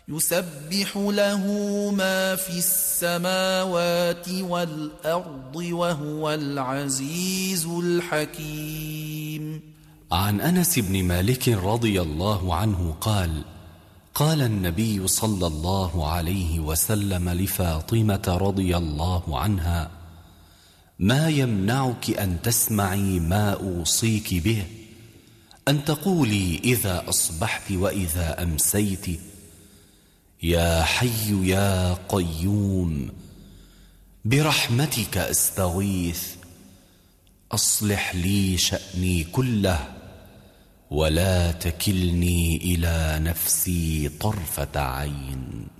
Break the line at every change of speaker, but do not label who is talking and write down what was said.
يسبح له ما في السماوات والأرض وهو العزيز الحكيم.
عن أنس بن مالك رضي الله عنه قال: قال النبي صلى الله عليه وسلم لفاطمة رضي الله عنها: ما يمنعك أن تسمعي ما أوصيك به، أن تقولي إذا أصبحت وإذا أمسيت: يا حي يا قيوم برحمتك أستغيث، أصلح لي شأني كله ولا تكلني إلى نفسي طرفة عين.